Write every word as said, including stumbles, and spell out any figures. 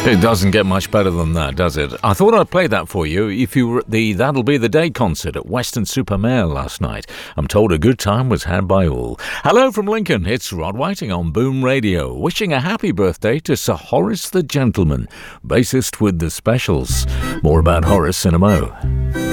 It doesn't get much better than that, does it? I thought I'd play that for you if you were at the That'll Be the Day concert at Weston-super-Mare last night. I'm told a good time was had by all. Hello from Lincoln, it's Rod Whiting on Boom Radio, wishing a happy birthday to Sir Horace the Gentleman, bassist with The Specials. More about Horace in a mo.